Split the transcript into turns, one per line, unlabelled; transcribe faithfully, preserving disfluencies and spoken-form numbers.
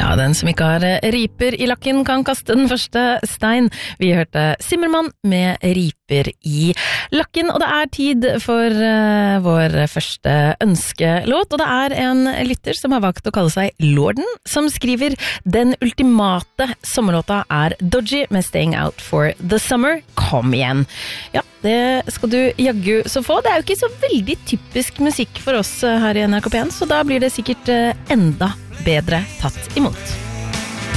Ja, den som ikke har riper i lakken kan kaste den første stein. Vi hørte Zimmermann med riper i lakken, og det er tid for uh, vår første ønskelåt, og det er en lytter som har valgt å kalle seg Lorden, som skriver: den ultimate sommerlåta er Dodgy med Staying Out for the Summer. Kom igjen! Ja, det skal du jaggu så få. Det er jo ikke så veldig typisk musikk for oss her i N R K P en, så da blir det sikkert enda bedre tatt imot.